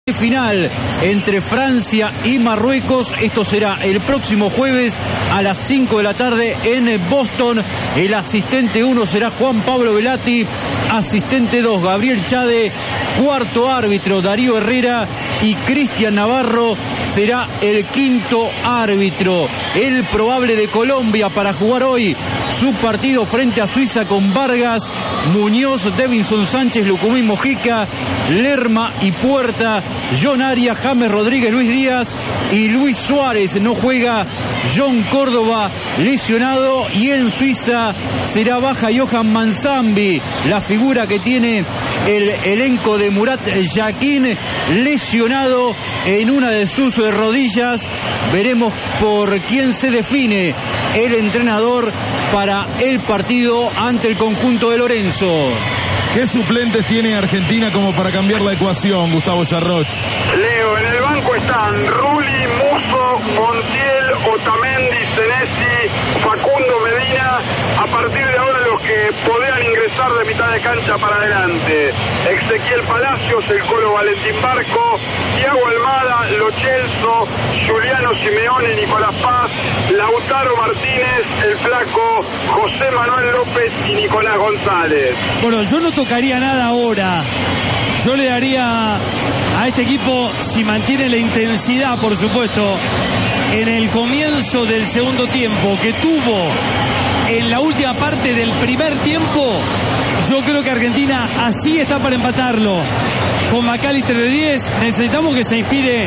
Final entre Francia y Marruecos. Esto será el próximo jueves a las 5 de la tarde en Boston. El asistente 1 será Juan Pablo Velati, asistente 2 Gabriel Chade, cuarto árbitro Darío Herrera y Cristian Navarro será el quinto árbitro. El probable de Colombia para jugar hoy su partido frente a Suiza con Vargas, Muñoz, Devinson Sánchez, Lucumín Mojica, Lerma y Puerta, John Arias, James Rodríguez, Luis Díaz y Luis Suárez. No juega John Córdoba, lesionado, y en Suiza será baja Johan Manzambi, la figura que tiene el elenco de Murat Yakin, lesionado en una de sus rodillas. Veremos por quién se define el entrenador para el partido ante el conjunto de Lorenzo. ¿Qué suplentes tiene Argentina como para cambiar la ecuación, Gustavo Yarroch? Leo, en el banco están Rulli, Musso, Montiel, Otamendi, Senesi, Facundo Medina. A partir de ahora los que podrían ingresar de mitad de cancha para adelante: Ezequiel Palacios, el Colo Valentín Barco, Thiago Almada, Lo Celso, Juliano Simeone, Nicolás Paz, Lautaro Martínez, el Flaco, José Manuel López y Nicolás González. Bueno, yo no tocaría nada ahora. Yo le daría a este equipo, si mantiene la intensidad, por supuesto, en el comienzo del segundo tiempo que tuvo en la última parte del primer tiempo, yo creo que Argentina así está para empatarlo. Con McAllister de 10, necesitamos que se inspire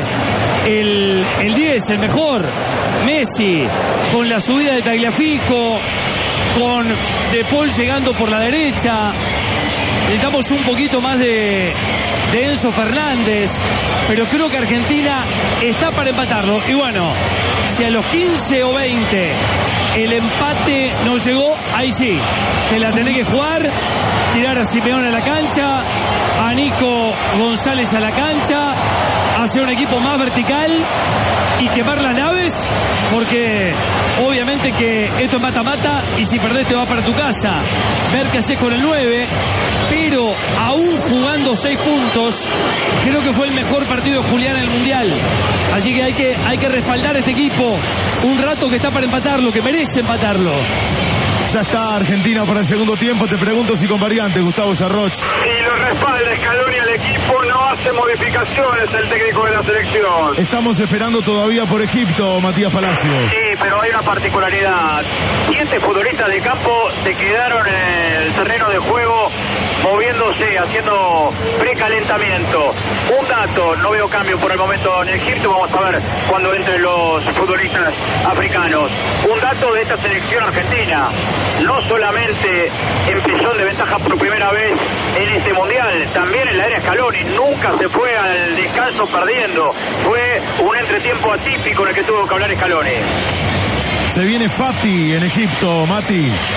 el 10, el mejor, Messi, con la subida de Tagliafico, con De Paul llegando por la derecha. Necesitamos un poquito más de Enzo Fernández, pero creo que Argentina está para empatarlo. Y bueno, si a los 15 o 20 el empate no llegó, ahí sí, te la tenés que jugar, tirar a Simeone a la cancha, a Nico González a la cancha, hacer un equipo más vertical y quemar las naves, porque obviamente que esto es mata-mata y si perdés te vas para tu casa. Ver qué haces con el 9, pero aún jugando 6 puntos, creo que fue el mejor partido de Julián en el Mundial. Así que hay que respaldar a este equipo un rato que está para empatarlo, que merece empatarlo. Ya está Argentina para el segundo tiempo. Te pregunto si con variantes, Gustavo Yarroch. Y lo respalda Scaloni al equipo, no hace modificaciones el técnico de la selección. Estamos esperando todavía por Egipto, Matías Palacios. Sí, pero hay una particularidad. 7 futbolistas de campo se quedaron en el terreno de juego moviéndose, haciendo precalentamiento. Un dato, no veo cambio por el momento en Egipto, vamos a ver cuando entren los futbolistas africanos. Un dato de esta selección argentina: no solamente empezó de ventaja por primera vez en este mundial, también en la era Scaloni nunca se fue al descanso perdiendo. Fue un entretiempo atípico en el que tuvo que hablar Scaloni. Se viene Fati en Egipto, Mati.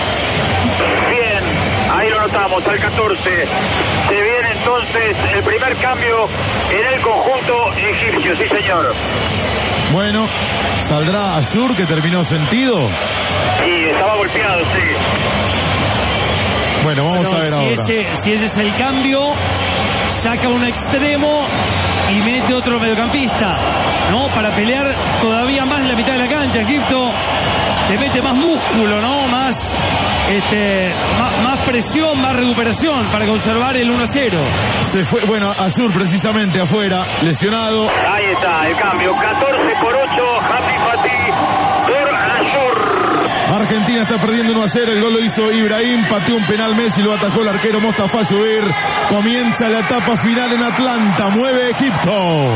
Bien, ahí lo notamos, al 14. Se viene entonces el primer cambio en el conjunto egipcio, sí señor. Bueno, ¿saldrá Azur, que terminó sentido? Sí, estaba golpeado, sí. Bueno, vamos a ver ahora. Si ese es el cambio, saca un extremo y mete otro mediocampista, ¿no? Para pelear todavía más en la mitad de la cancha. Egipto te mete más músculo, ¿no? Más presión, más recuperación para conservar el 1-0. Se fue, bueno, Azur precisamente afuera, lesionado. Ahí está el cambio, 14 por 8, Happy Fati por Azur. Argentina está perdiendo 1-0, el gol lo hizo Ibrahim, pateó un penal Messi, lo atajó el arquero Mostafa Llover. Comienza la etapa final en Atlanta, mueve Egipto.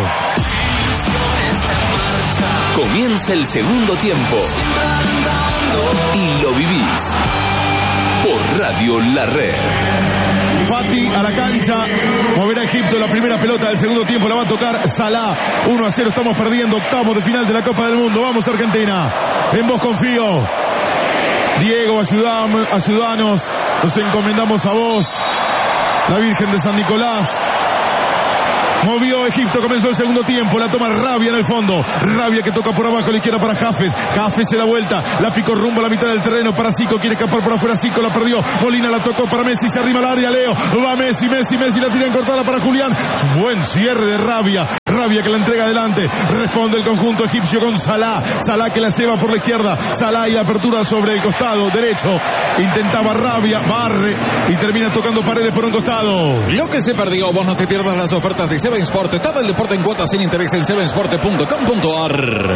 Comienza el segundo tiempo y lo vivís por Radio La Red. Fati a la cancha, moverá Egipto, la primera pelota del segundo tiempo la va a tocar Salah. 1-0, estamos perdiendo, octavos de final de la Copa del Mundo. Vamos Argentina, en vos confío. Diego, ayudanos, nos encomendamos a vos, la Virgen de San Nicolás. Movió Egipto, comenzó el segundo tiempo, la toma Rabia en el fondo, Rabia que toca por abajo a la izquierda para Jafes, Jafes se da vuelta, la picó rumbo a la mitad del terreno para Zico, quiere escapar por afuera, Zico la perdió, Molina la tocó para Messi, se arrima al área, Leo, va Messi la tira en cortada para Julián, buen cierre de Rabia. Rabia que la entrega adelante. Responde el conjunto egipcio con Salah. Salah que la lleva por la izquierda. Salah y la apertura sobre el costado derecho. Intentaba Rabia, barre y termina tocando Paredes por un costado. Lo que se perdió, vos no te pierdas las ofertas de Seven Sport. Todo el deporte en cuotas sin interés en sevensport.com.ar.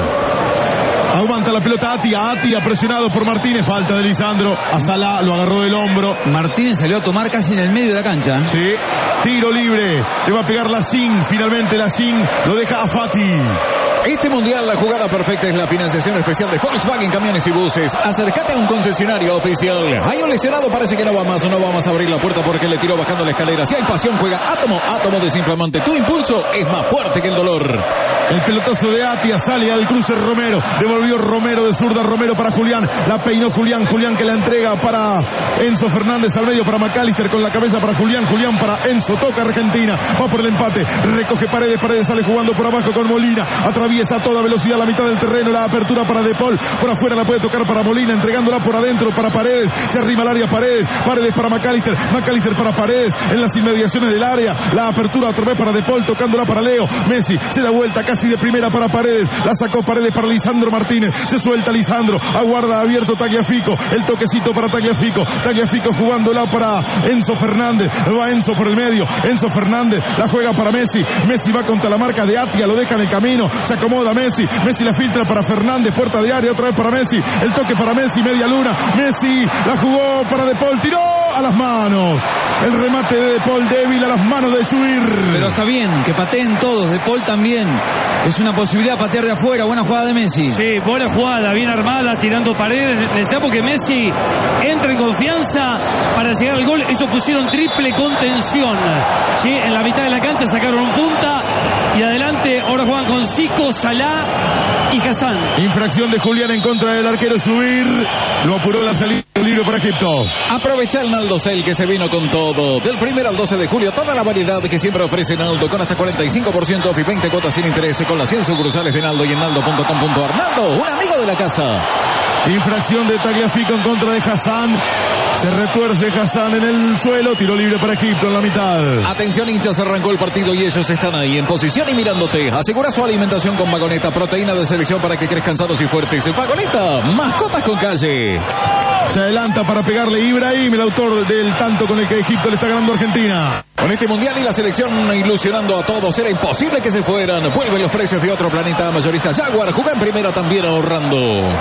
Aguanta la pelota Atia presionado por Martínez, falta de Lisandro, a Salah lo agarró del hombro. Martínez salió a tomar casi en el medio de la cancha. Sí, tiro libre, le va a pegar Lacín, finalmente Lacín lo deja a Fati. Este mundial, la jugada perfecta es la financiación especial de Volkswagen Camiones y Buses. Acércate a un concesionario oficial. Hay un lesionado, parece que no va más a abrir la puerta porque le tiró bajando la escalera. Si hay pasión, juega Átomo desinflamante. Tu impulso es más fuerte que el dolor. El pelotazo de Atia sale al cruce Romero. Devolvió Romero de zurda, Romero para Julián. La peinó Julián que la entrega para Enzo Fernández al medio para McAllister con la cabeza para Julián para Enzo. Toca Argentina. Va por el empate. Recoge Paredes sale jugando por abajo con Molina. Atraviesa a toda velocidad la mitad del terreno. La apertura para De Paul. Por afuera la puede tocar para Molina. Entregándola por adentro para Paredes. Se arrima al área Paredes para McAllister para Paredes. En las inmediaciones del área. La apertura otra vez para De Paul. Tocándola para Leo. Messi se da vuelta casi de primera para Paredes. La sacó Paredes para Lisandro Martínez. Se suelta Lisandro. Aguarda abierto Tagliafico. El toquecito para Tagliafico. Tagliafico jugándola para Enzo Fernández. Va Enzo por el medio. Enzo Fernández la juega para Messi. Messi va contra la marca de Atia. Lo deja en el camino. Se acomoda Messi. Messi la filtra para Fernández. Puerta de área otra vez para Messi. El toque para Messi. Media luna. Messi la jugó para De Paul. Tiró a las manos. El remate de Paul débil a las manos de Suir. Pero está bien, que pateen todos. De Paul también. Es una posibilidad patear de afuera. Buena jugada de Messi. Sí, buena jugada, bien armada, tirando Paredes. Necesitamos que Messi entre en confianza para llegar al gol. Eso pusieron triple contención. Sí, en la mitad de la cancha sacaron un punta y adelante ahora juegan con Zico, Salah y Hassan. Infracción de Julián en contra del arquero Subir. Lo apuró la salida del libre para Egipto. Aprovecha el Naldo Cel que se vino con todo. Del 1 al 12 de julio, toda la variedad que siempre ofrece Naldo con hasta 45% off y 20 cuotas sin interés con las 100 sucursales de Naldo y en naldo.com.ar. Naldo, un amigo de la casa. Infracción de Tagliafico en contra de Hassan. Se retuerce Hassan en el suelo. Tiro libre para Egipto en la mitad. Atención hinchas, arrancó el partido y ellos están ahí en posición y mirándote. Asegura su alimentación con Vagoneta, proteína de selección para que crezcan sanos y fuertes. Vagoneta, mascotas con calle. Se adelanta para pegarle Ibrahim, el autor del tanto con el que Egipto le está ganando a Argentina. Con este mundial y la selección ilusionando a todos, era imposible que se fueran. Vuelven los precios de otro planeta. Mayorista Jaguar, juega en primera también ahorrando.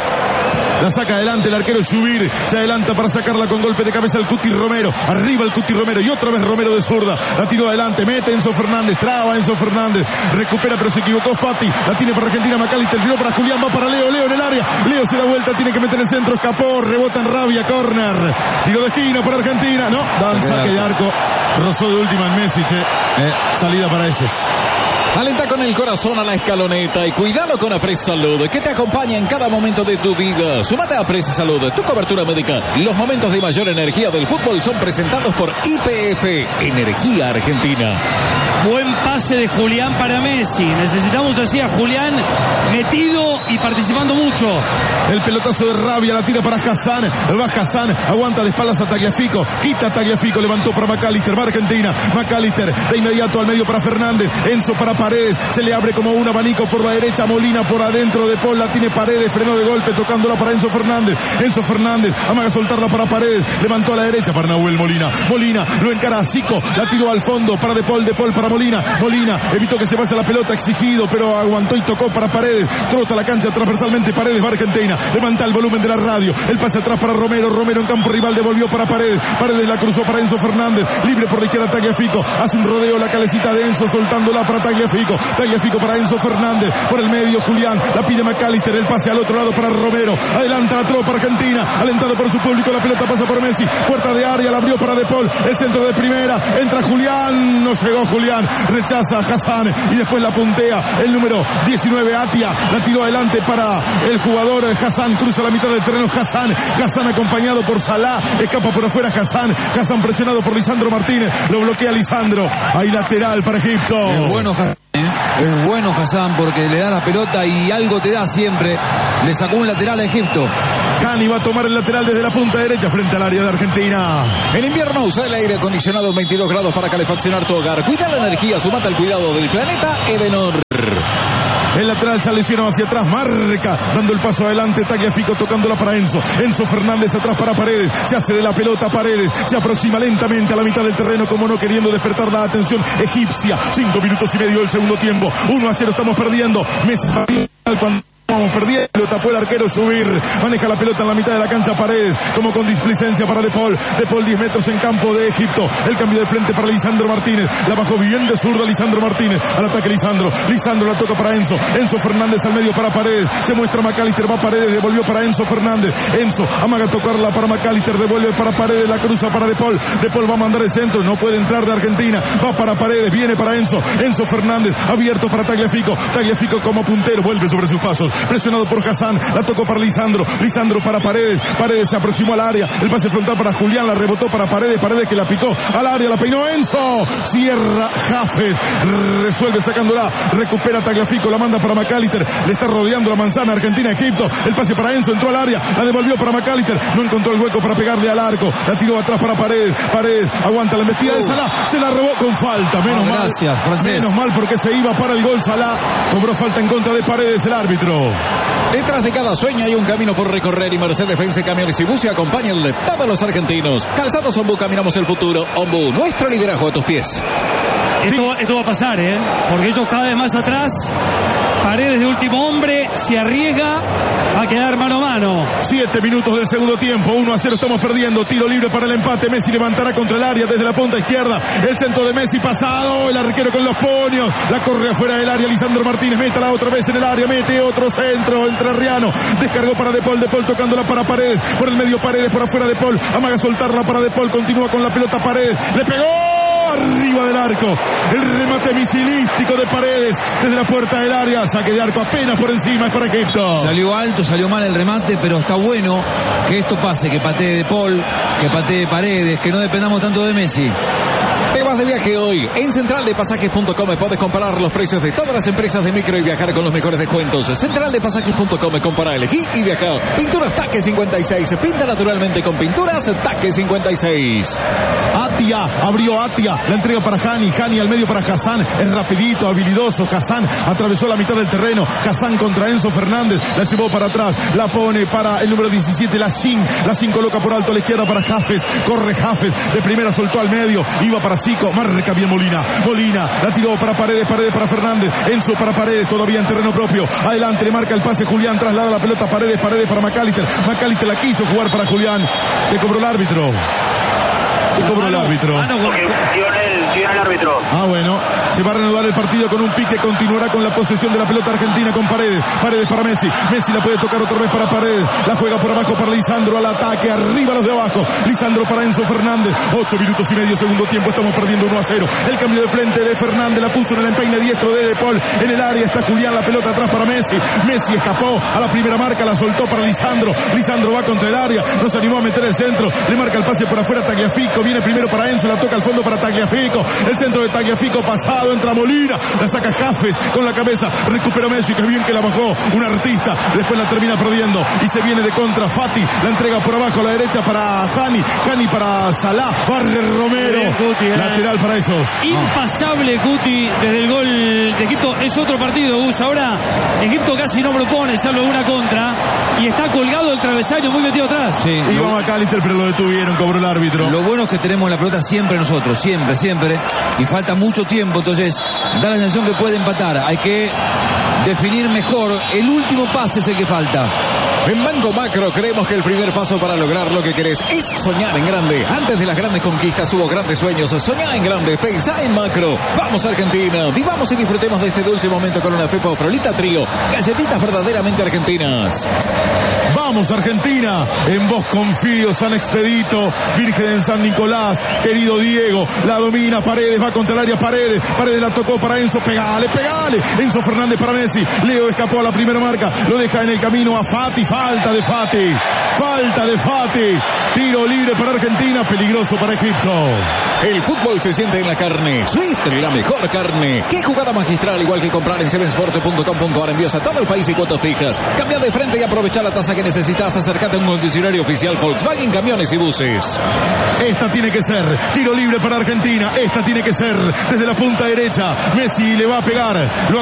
La saca adelante el arquero Subir. Se adelanta para sacarla con golpe de cabeza el Cuti Romero. Arriba el Cuti Romero y otra vez Romero de zurda. La tiró adelante, mete Enzo Fernández. Traba Enzo Fernández. Recupera pero se equivocó Fati. La tiene para Argentina McAllister. Tiró para Julián, va para Leo. Leo en el área. Leo se da vuelta, tiene que meter el centro. Escapó, rebota en Rabia, córner. Tiro de esquina para Argentina. No, dan saque de arco. Rozó de última en Messi. Salida para ellos. Alenta con el corazón a la escaloneta y cuidado con Apres Salud, que te acompaña en cada momento de tu vida. Súmate a Apres Salud, tu cobertura médica. Los momentos de mayor energía del fútbol son presentados por YPF, Energía Argentina. Buen pase de Julián para Messi. Necesitamos así a Julián metido y participando mucho. El pelotazo de Rabia, la tira para Hassan. Va Hassan, aguanta de espaldas a Tagliafico. Quita a Tagliafico, levantó para McAllister. Va Argentina. McAllister de inmediato al medio para Fernández. Enzo para Paredes. Se le abre como un abanico por la derecha. Molina por adentro. De Paul la tiene Paredes. Frenó de golpe tocándola para Enzo Fernández. Enzo Fernández amaga soltarla para Paredes. Levantó a la derecha para Nahuel Molina. Molina lo encara a Zico. La tiró al fondo para De Paul. De Paul para Molina. Molina evitó que se pase la pelota, exigido, pero aguantó y tocó para Paredes. Trota la cancha transversalmente. Paredes va Argentina. Levanta el volumen de la radio. El pase atrás para Romero. Romero en campo rival devolvió para Paredes. Paredes la cruzó para Enzo Fernández. Libre por la izquierda Tagliafico. Hace un rodeo la calecita de Enzo soltándola para Tagliafico. Tagliafico para Enzo Fernández. Por el medio Julián. La pide McAllister. El pase al otro lado para Romero. Adelanta la tropa argentina. Alentado por su público. La pelota pasa por Messi. Puerta de área. La abrió para De Paul. El centro de primera. Entra Julián. No llegó Julián. Rechaza a Hassan. Y después la puntea el número 19 Atia. La tiró adelante para el jugador Hassan. Cruza la mitad del terreno Hassan acompañado por Salah. Escapa por afuera Hassan presionado por Lisandro Martínez. Lo bloquea Lisandro. Hay lateral para Egipto. Es bueno Hassan. Es bueno Hassan porque le da la pelota y algo te da siempre. Le sacó un lateral a Egipto. Cani va a tomar el lateral desde la punta derecha frente al área de Argentina. En invierno usa el aire acondicionado en 22 grados para calefaccionar tu hogar. Cuida la energía, sumate al cuidado del planeta Edenor. El lateral se lesionó hacia atrás, marca, dando el paso adelante, Tagliafico tocándola para Enzo. Enzo Fernández atrás para Paredes, se hace de la pelota Paredes, se aproxima lentamente a la mitad del terreno, como no queriendo despertar la atención egipcia. 5 minutos y medio del segundo tiempo, 1-0 estamos perdiendo. Messi cuando vamos perdiendo, lo tapó el arquero Subir, maneja la pelota en la mitad de la cancha Paredes, como con displicencia para De Paul 10 metros en campo de Egipto, el cambio de frente para Lisandro Martínez, la bajó bien de zurda Lisandro Martínez, al ataque Lisandro la toca para Enzo Fernández al medio para Paredes, se muestra McAllister, va Paredes, devolvió para Enzo Fernández, Enzo amaga tocarla para McAllister, devuelve para Paredes, la cruza para De Paul va a mandar el centro, no puede entrar de Argentina, va para Paredes, viene para Enzo Fernández, abierto para Tagliafico como puntero, vuelve sobre sus pasos, presionado por Hassan, la tocó para Lisandro para Paredes se aproximó al área, el pase frontal para Julián, la rebotó para Paredes que la picó al área, la peinó Enzo, cierra Jafes, resuelve sacándola, recupera Tagliafico, la manda para McAllister, le está rodeando la manzana Argentina-Egipto, el pase para Enzo, entró al área, la devolvió para McAllister, no encontró el hueco para pegarle al arco, la tiró atrás para Paredes aguanta la embestida de Salah, se la robó con falta, menos mal porque se iba para el gol Salah, cobró falta en contra de Paredes el árbitro. Detrás de cada sueño hay un camino por recorrer y Mercedes-Benz Camiones y Bus acompaña el de todos los argentinos. Calzados Ombú, caminamos el futuro. Ombú, nuestro liderazgo a tus pies. Esto va a pasar, porque ellos cada vez más atrás, Paredes de último hombre, se arriesga a quedar mano a mano. 7 minutos del segundo tiempo, 1-0 estamos perdiendo, tiro libre para el empate, Messi levantará contra el área desde la punta izquierda, el centro de Messi pasado, el arquero con los puños, la corre afuera del área, Lisandro Martínez, métala otra vez en el área, mete otro centro, entrerriano, descargó para De Paul tocándola para Paredes, por el medio Paredes, por afuera De Paul, amaga soltarla para De Paul, continúa con la pelota Paredes, le pegó arriba del arco, el remate misilístico de Paredes desde la puerta del área, saque de arco apenas por encima, es para Egipto. Salió alto, salió mal el remate, pero está bueno que esto pase, que patee De Paul, que patee Paredes, que no dependamos tanto de Messi. Te vas de viaje hoy. En centraldepasajes.com puedes comparar los precios de todas las empresas de micro y viajar con los mejores descuentos. Centraldepasajes.com, compara, elegí y viaja. Pinturas Taque 56. Pinta naturalmente con Pinturas Taque 56. Atia, abrió Atia, la entrega para Hani al medio para Hassan, es rapidito, habilidoso, Hassan atravesó la mitad del terreno, Hassan contra Enzo Fernández, la llevó para atrás, la pone para el número 17, la Shin coloca por alto a la izquierda para Jafes, corre Jafes, de primera soltó al medio, iba para Zico, marca bien Molina, la tiró para Paredes para Fernández, Enzo para Paredes, todavía en terreno propio, adelante le marca el pase Julián, traslada la pelota Paredes para McAllister la quiso jugar para Julián, que cobró el árbitro. ¿Qué cobró el árbitro? Dio el árbitro. Ah, bueno. Se va a reanudar el partido con un pique. Continuará con la posesión de la pelota argentina con Paredes. Paredes para Messi. Messi la puede tocar otra vez para Paredes. La juega por abajo para Lisandro al ataque. Arriba los de abajo. Lisandro para Enzo Fernández. 8 minutos y medio segundo tiempo. Estamos perdiendo 1-0. El cambio de frente de Fernández. La puso en el empeine diestro de De Paul. En el área está Julián. La pelota atrás para Messi. Messi escapó a la primera marca. La soltó para Lisandro. Lisandro va contra el área. No se animó a meter el centro. Le marca el pase por afuera Tagliafico. Viene primero para Enzo. La toca al fondo para Tagliafico. El centro de Tagliafico pasado. Entra Molina. La saca Jafes con la cabeza. Recupera Messi. Que bien que la bajó. Un artista. Después la termina perdiendo. Y se viene de contra Fati. La entrega por abajo a la derecha para Hani. Hani para Salah. Barre Romero. Bien, lateral para ellos. Impasable Cuti desde el gol de Egipto. Es otro partido, Gus. Ahora Egipto casi no propone, salvo una contra. Y está colgado el travesaño, muy metido atrás. Sí, iba McAllister, pero lo detuvieron, cobró el árbitro. Lo bueno es que tenemos la pelota siempre nosotros, siempre. Y falta mucho tiempo, entonces da la sensación que puede empatar. Hay que definir mejor. El último pase es el que falta. En Banco Macro creemos que el primer paso para lograr lo que querés es soñar en grande. Antes de las grandes conquistas hubo grandes sueños. Soñá en grande, pensá en macro. Vamos Argentina, vivamos y disfrutemos de este dulce momento con una Fepo Frolita Trío. Galletitas verdaderamente argentinas. Vamos Argentina, en vos confío, San Expedito, Virgen en San Nicolás, querido Diego, la domina Paredes, va contra el área Paredes la tocó para Enzo, pegale, Enzo Fernández para Messi, Leo escapó a la primera marca, lo deja en el camino a Fati, falta de Fati, tiro libre para Argentina, peligroso para Egipto. El fútbol se siente en la carne. Swift, la mejor carne. Qué jugada magistral, igual que comprar en sevensport.com.ar. Envíos a todo el país y cuotas fijas. Cambia de frente y aprovecha la tasa que necesitas. Acércate a un concesionario oficial Volkswagen Camiones y Buses. Esta tiene que ser tiro libre para Argentina. Esta tiene que ser desde la punta derecha. Messi le va a pegar. Lo acompaña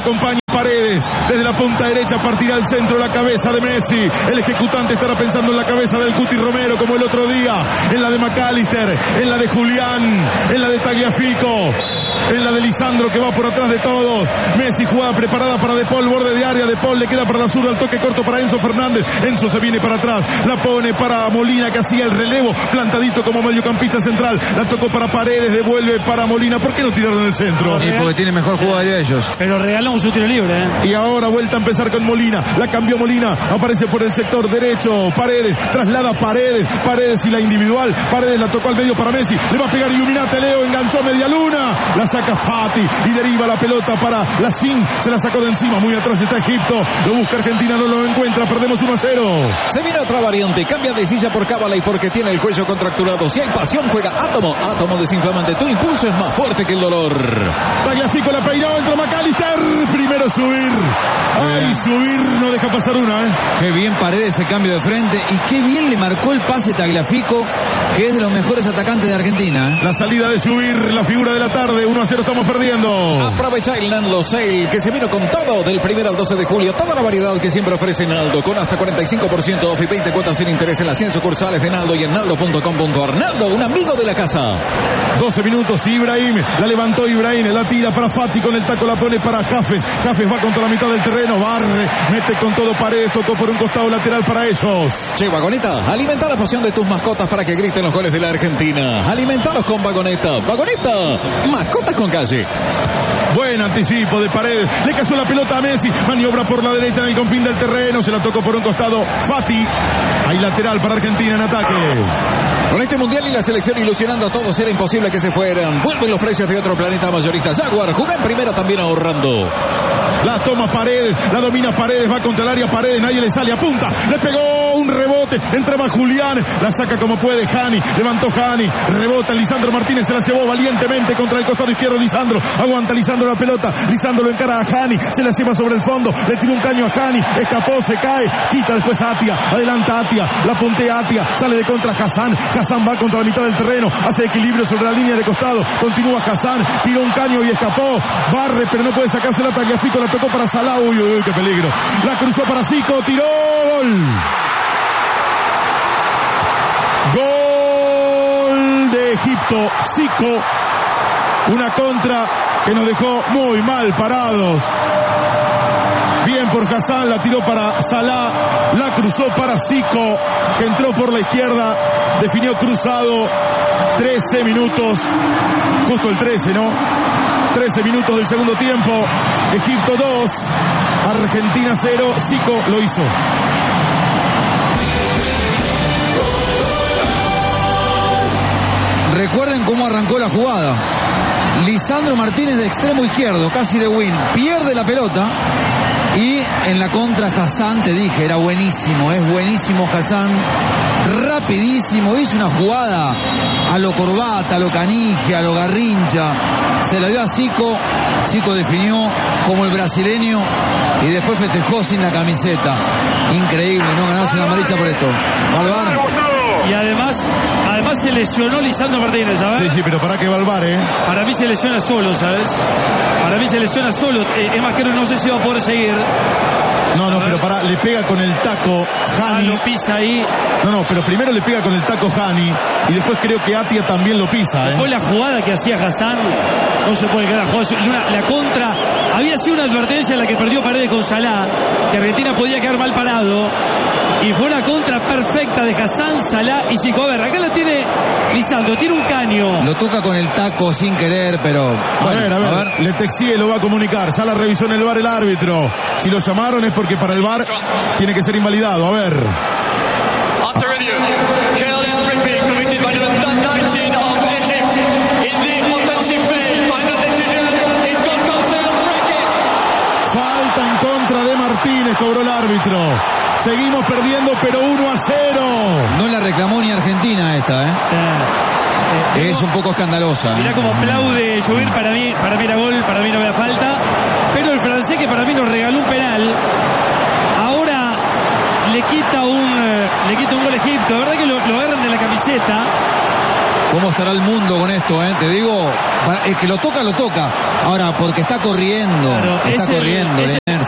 Paredes, desde la punta derecha partirá al centro la cabeza de Messi. El ejecutante estará pensando en la cabeza del Cuti Romero como el otro día, en la de McAllister, en la de Julián, en la de Tagliafico, en la de Lisandro que va por atrás de todos. Messi, jugada preparada para De Paul, borde de área. De Paul le queda para la zurda, el toque corto para Enzo Fernández. Enzo se viene para atrás, la pone para Molina que hacía el relevo, plantadito como mediocampista central. La tocó para Paredes, devuelve para Molina. ¿Por qué no tiraron en el centro? Sí, porque tiene mejor jugada de ellos. Pero regalamos un tiro libre, Y ahora vuelta a empezar con Molina. La cambió Molina. Aparece por el sector derecho. Paredes. Traslada Paredes. Paredes y la individual. Paredes la tocó al medio para Messi. Le va a pegar Illuminate. Leo enganchó a media luna. La saca Fati. Y deriva la pelota para la Sin. Se la sacó de encima. Muy atrás está Egipto. Lo busca Argentina. No lo encuentra. Perdemos 1-0. Se viene otra variante. Cambia de silla por cábala y porque tiene el cuello contracturado. Si hay pasión, juega Átomo. Átomo desinflamante. Tu impulso es más fuerte que el dolor. Tagliafico la peinó. Entra McAllister. Primero subir. Ay, subir no deja pasar una, Qué bien Paredes ese cambio de frente y qué bien le marcó el pase Tagliafico, que es de los mejores atacantes de Argentina. La salida de subir, la figura de la tarde. 1-0 estamos perdiendo. Aprovecha el Naldo Sale, que se vino con todo del 1 al 12 de julio. Toda la variedad que siempre ofrece Naldo, con hasta 45% off y 20 cuotas sin interés en las 100 sucursales de Naldo y en naldo.com.ar. Naldo, un amigo de la casa. 12 minutos, Ibrahim, la levantó Ibrahim, la tira para Fati, con el taco la pone para Jafes. Jafes va contra la mitad del terreno, barre, mete con todo Paredes, tocó por un costado lateral para ellos. Che, Vagoneta, alimenta la pasión de tus mascotas para que griten los goles de la Argentina. Alimentalos con Vagoneta. Vagoneta, mascotas con calle. Buen anticipo de Paredes, le cazó la pelota a Messi, maniobra por la derecha en el confín del terreno, se la tocó por un costado Fati. Hay lateral para Argentina en ataque. Con este mundial y la selección ilusionando a todos, era imposible que se fueran. Vuelven los precios de otro planeta mayorista. Jaguar, juega en primera también ahorrando. La toma Paredes, la domina Paredes, va contra el área Paredes, nadie le sale, apunta, le pegó un rebote, entraba Julián, la saca como puede Jani, levantó Jani, rebota Lisandro Martínez, se la llevó valientemente contra el costado izquierdo Lisandro, aguanta Lisandro la pelota, Lisandro lo encara a Jani, se la lleva sobre el fondo, le tiró un caño a Jani, escapó, se cae, quita después a Atia, adelanta Atia, la puntea Atia, sale de contra Hassan, Hassan va contra la mitad del terreno, hace equilibrio sobre la línea de costado, continúa Hassan, tiró un caño y escapó, barre pero no puede sacarse la Tagliafico, la tocó para Salah, uy, qué peligro, la cruzó para Zico, tiró, gol de Egipto, Zico, una contra que nos dejó muy mal parados. Bien por Hassan, la tiró para Salah, la cruzó para Zico, que entró por la izquierda, definió cruzado. 13 minutos, justo el 13, ¿no? 13 minutos del segundo tiempo. Egipto 2, Argentina 0, Zico lo hizo. Recuerden cómo arrancó la jugada. Lisandro Martínez de extremo izquierdo, casi de win, pierde la pelota y en la contra Hassan, te dije, era buenísimo, es buenísimo Hassan, rapidísimo, hizo una jugada a lo Corbata, a lo Canigia, a lo Garrincha, se la dio a Zico, Zico definió como el brasileño y después festejó sin la camiseta. Increíble, no ganarse una amarilla por esto. Valvar. Y además se lesionó Lisandro Martínez, ¿sabes? Sí, pero para que Valvar, Para mí se lesiona solo, ¿sabes? Para mí se lesiona solo. Es más que no sé si va a poder seguir. No, pero le pega con el taco Jani. Lo pisa ahí. No, pero primero le pega con el taco Jani y después creo que Atia también lo pisa, Después la jugada que hacía Hassan, no se puede creer la jugada. La contra, había sido una advertencia en la que perdió Paredes con Salah, que Argentina podía quedar mal parado. Y fue una contra perfecta de Hassan, Salah y Zico. A ver, acá la tiene Lisandro, tiene un caño. Lo toca con el taco sin querer, pero... Bueno, a ver. Letexie lo va a comunicar. Sala revisó en el VAR el árbitro. Si lo llamaron es porque para el VAR tiene que ser invalidado. A ver. Falta en contra de Martínez, cobró el árbitro. Seguimos perdiendo, pero 1-0. No la reclamó ni Argentina esta, es un poco escandalosa. Mirá cómo aplaude Llover, para mí era gol, para mí no había falta. Pero el francés, que para mí nos regaló un penal, ahora le quita un gol a Egipto. La verdad que lo agarran de la camiseta. ¿Cómo estará el mundo con esto, Te digo, es que lo toca. Ahora, porque está corriendo, claro, está corriendo.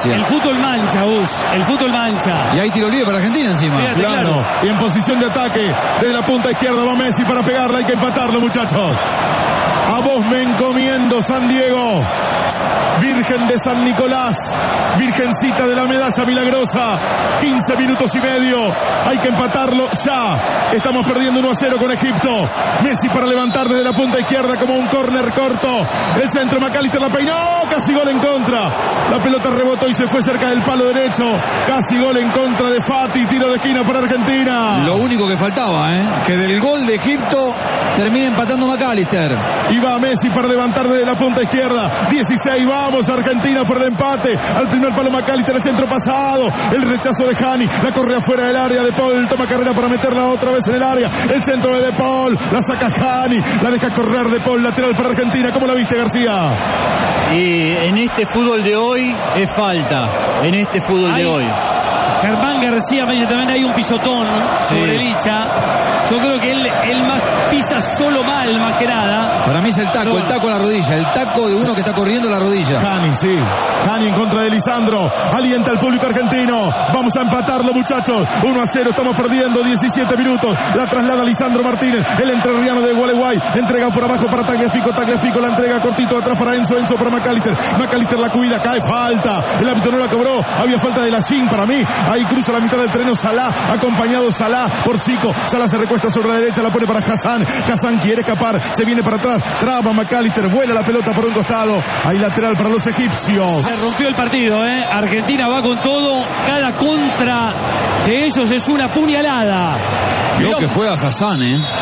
Francia. El fútbol mancha, el fútbol mancha. Y hay tiro libre para Argentina encima. Fíjate, Claro, y en posición de ataque, desde la punta izquierda va Messi para pegarla, hay que empatarlo, muchachos. A vos me encomiendo, San Diego. Virgen de San Nicolás, Virgencita de la Medalla Milagrosa, 15 minutos y medio, hay que empatarlo ya. Estamos perdiendo 1-0 con Egipto. Messi para levantar desde la punta izquierda como un córner corto. El centro, McAllister la peinó, casi gol en contra. La pelota rebotó y se fue cerca del palo derecho. Casi gol en contra de Fati, tiro de esquina para Argentina. Lo único que faltaba, que del gol de Egipto termine empatando McAllister. Y va Messi para levantar desde la punta izquierda. 16, vamos Argentina por el empate. Al primer palo McAllister, el centro pasado. El rechazo de Hani, la corre afuera del área. De Paul toma carrera para meterla otra vez en el área. El centro de Paul, la saca Hani, la deja correr De Paul, lateral para Argentina. ¿Cómo la viste, García? Y en este fútbol de hoy es falta. En este fútbol de hoy. Germán García me dice también hay un pisotón sobre Licha. Yo creo que él más pisa solo mal, más que nada. Para mí es el taco a la rodilla, el taco de uno que está corriendo a la rodilla. Hani, sí. Hani en contra de Lisandro. Alienta al público argentino. Vamos a empatarlo, muchachos. 1-0, estamos perdiendo 17 minutos. La traslada Lisandro Martínez, el entrerriano de Gualeguay. Entrega por abajo para Tagliafico. Tagliafico la entrega cortito atrás para Enzo. Enzo para McAllister. McAllister la cuida, cae falta. El árbitro no la cobró. Había falta de Lachín para mí. Ahí cruza la mitad del terreno Salah, acompañado Salah por Zico. Salah se recuesta sobre la derecha, la pone para Hassan. Hassan quiere escapar, se viene para atrás. Traba McAllister, vuela la pelota por un costado. Hay lateral para los egipcios. Se rompió el partido, Argentina va con todo. Cada contra de ellos es una puñalada. Lo que juega Hassan,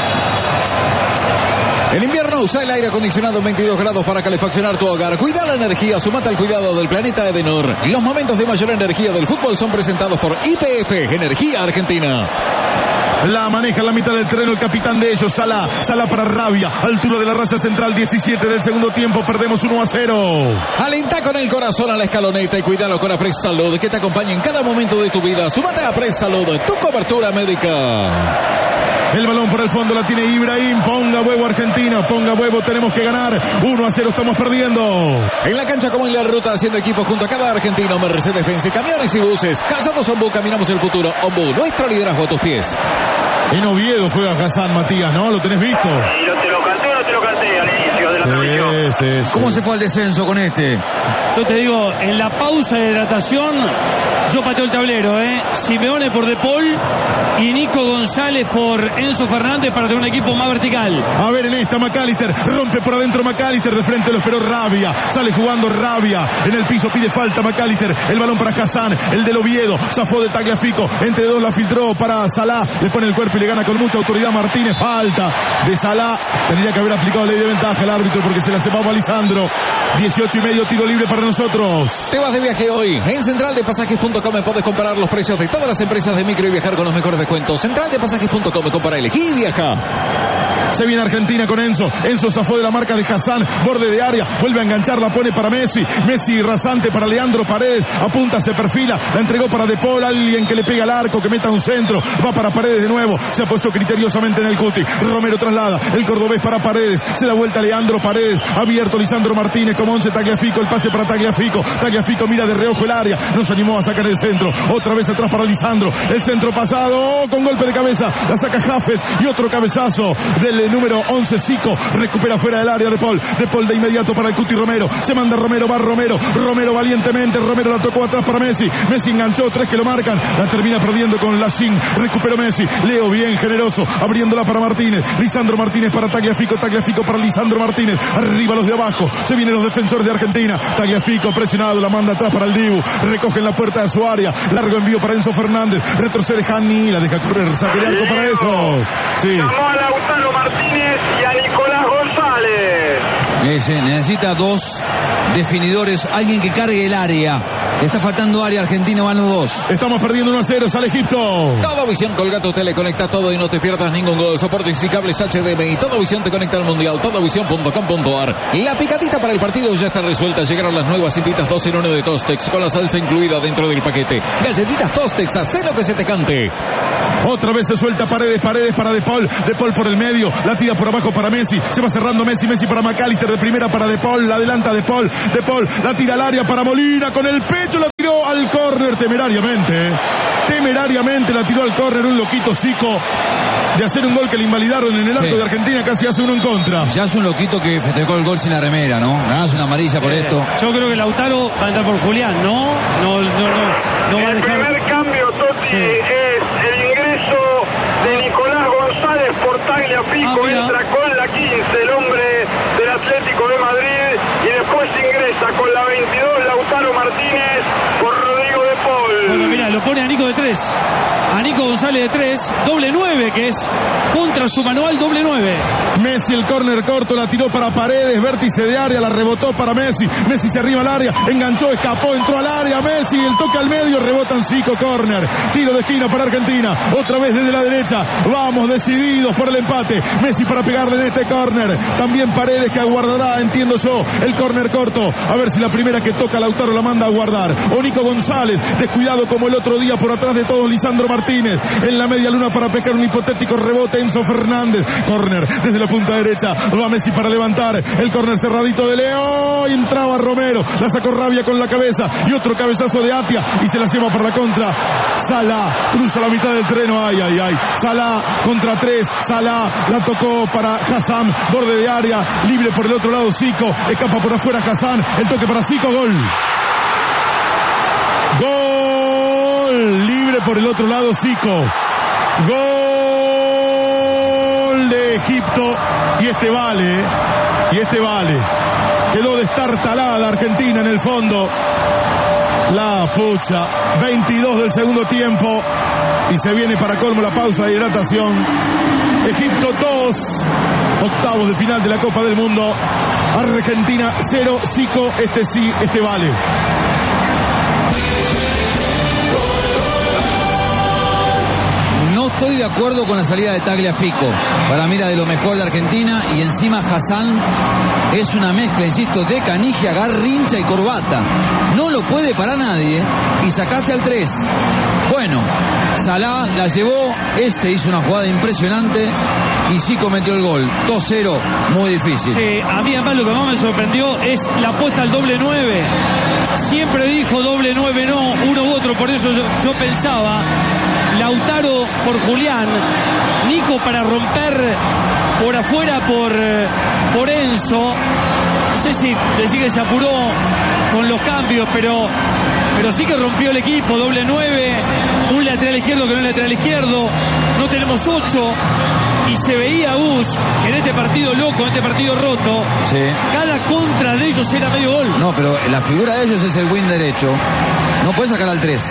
En invierno usa el aire acondicionado en 22 grados para calefaccionar tu hogar. Cuida la energía, sumate al cuidado del planeta Edenor. Los momentos de mayor energía del fútbol son presentados por YPF, Energía Argentina. La maneja en la mitad del terreno el capitán de ellos, Salah. Salah para Rabia, altura de la raya central, 17 del segundo tiempo, perdemos 1-0. Alenta con el corazón a la escaloneta y cuídalo con Apres Salud, que te acompaña en cada momento de tu vida. Súmate a Apres Salud, tu cobertura médica. El balón por el fondo la tiene Ibrahim. Ponga huevo Argentina, ponga huevo, tenemos que ganar. 1-0, estamos perdiendo. En la cancha como en la ruta, haciendo equipo junto a cada argentino. Mercedes-Benz, camiones y buses. Calzados Ombú, caminamos el futuro. Ombú, nuestro liderazgo a tus pies. En Oviedo juega Hassan, Matías, ¿no? ¿Lo tenés visto? ¿Y no te lo canté o no te lo canté al inicio de la transmisión? Sí. ¿Cómo se fue al descenso con este? Yo te digo, en la pausa de hidratación, yo pateo el tablero, Simeone por De Paul y Nico González por Enzo Fernández para tener un equipo más vertical. A ver en esta, McAllister, rompe por adentro McAllister, de frente lo esperó Rabia, sale jugando Rabia, en el piso pide falta McAllister, el balón para Hassan, el del Oviedo, zafó de Tagliafico, entre dos la filtró para Salah, le pone el cuerpo y le gana con mucha autoridad Martínez, falta de Salah, tendría que haber aplicado ley de ventaja el árbitro porque se la sepaba a Lisandro. 18:30, tiro libre para nosotros. Te vas de viaje hoy. En centraldepasajes.com podés comparar los precios de todas las empresas de micro y viajar con los mejores descuentos. Centraldepasajes.com, compara, elegí y viaja. Se viene Argentina con Enzo. Enzo zafó de la marca de Hassan. Borde de área. Vuelve a enganchar. La pone para Messi. Messi rasante para Leandro Paredes. Apunta, se perfila. La entregó para De Paul. Alguien que le pega al arco. Que meta un centro. Va para Paredes de nuevo. Se apuesto criteriosamente en el cuti. Romero traslada. El cordobés para Paredes. Se da vuelta Leandro Paredes. Abierto Lisandro Martínez con 11. Tagliafico. El pase para Tagliafico. Tagliafico mira de reojo el área. No se animó a sacar el centro. Otra vez atrás para Lisandro. El centro pasado. Con golpe de cabeza. La saca Jafes. Y otro cabezazo del número 11, Zico, recupera fuera del área De Paul de inmediato para el Cuti Romero, se manda Romero, va Romero valientemente, Romero la tocó atrás para Messi enganchó, 3 que lo marcan, la termina perdiendo con Lachín, recuperó Messi, Leo bien generoso, abriéndola para Martínez, Lisandro Martínez para Tagliafico para Lisandro Martínez, arriba los de abajo, se vienen los defensores de Argentina, Tagliafico presionado, la manda atrás para el Dibu, recogen la puerta de su área, largo envío para Enzo Fernández, retrocede Hani, la deja correr, saque de arco para eso, sí. Llamó a Lautaro Martínez y a Nicolás González. Necesita 2 definidores, alguien que cargue el área. Le está faltando área, Argentina van los 2. Estamos perdiendo 1-0, sale Egipto. Todo Visión Colgato Tele conecta todo y no te pierdas ningún gol. Soportes y cables HDMI. Todo Visión te conecta al mundial. Todovisión.com.ar. La picadita para el partido ya está resuelta. Llegaron las nuevas cintitas 2 en 1 de Tostex con la salsa incluida dentro del paquete. Galletitas Tostex, haz lo que se te cante. Otra vez se suelta Paredes para De Paul por el medio, la tira por abajo para Messi, se va cerrando Messi para McAllister, de primera para De Paul, la adelanta De Paul, la tira al área para Molina, con el pecho la tiró, temerariamente. Temerariamente la tiró al córner un loquito Zico de hacer un gol que le invalidaron en el arco de Argentina, casi hace uno en contra. Ya es un loquito que festejó el gol sin la remera, ¿no? Ganás una amarilla por esto. Yo creo que Lautaro va a entrar por Julián, ¿no? No va a El dejar... primer cambio, Totti, es el ingreso de Nicolás González por Tagliafico. Entra con la 15, el hombre del Atlético de Madrid, y después ingresa con la 22 Lautaro Martínez por Rodrigo de Paul. Bueno, mira, lo pone a Nico de 3. A Nico González de 3, doble 9, que es contra su manual, doble 9. Messi, el córner corto, la tiró para Paredes, vértice de área, la rebotó para Messi. Messi se arriba al área, enganchó, escapó, entró al área. Messi, el toque al medio, rebotan Zico, córner. Tiro de esquina para Argentina, otra vez desde la derecha. Vamos decididos por el empate. Messi para pegarle en este córner. También Paredes, que aguardará, entiendo yo, el córner corto. A ver si la primera que toca Lautaro la manda a guardar. O Nico González, descuidado como el otro día, por atrás de todos, Lisandro Martínez. En la media luna para pegar un hipotético rebote, Enzo Fernández. Córner desde la punta derecha. Va Messi para levantar. El córner cerradito de Leo. Y entraba Romero. La sacó Rabia con la cabeza. Y otro cabezazo de Atia. Y se la lleva para la contra. Salah cruza la mitad del terreno. Ay, ay, ay. Salah contra 3. Salah la tocó para Hassan. Borde de área. Libre por el otro lado Zico. Escapa por afuera Hassan. El toque para Zico. Gol. Gol. Libre por el otro lado Zico. Gol de Egipto. Y este vale. Quedó destartalada Argentina en el fondo. La pucha. 22 del segundo tiempo. Y se viene para colmo la pausa de hidratación. Egipto 2. Octavos de final de la Copa del Mundo. Argentina 0. Zico, este sí, este vale. No estoy de acuerdo con la salida de Tagliafico. Para mí era de lo mejor de Argentina, y encima Hassan es una mezcla, insisto, de Canigia, Garrincha y Corbata. No lo puede parar nadie y sacaste al 3. Bueno, Salah la llevó, hizo una jugada impresionante y Zico metió el gol. 2-0, muy difícil. Sí, a mí además lo que más me sorprendió es la apuesta al doble 9. Siempre dijo doble 9 no, uno u otro, por eso yo pensaba Lautaro por Julián, Nico para romper por afuera por Enzo. No sé si decir que se apuró con los cambios, pero sí que rompió el equipo. Doble 9, un lateral izquierdo que no es lateral izquierdo, no tenemos 8. Y se veía Gus en este partido loco, en este partido roto. Sí. Cada contra de ellos era medio gol. No, pero la figura de ellos es el win derecho. No puede sacar al 3.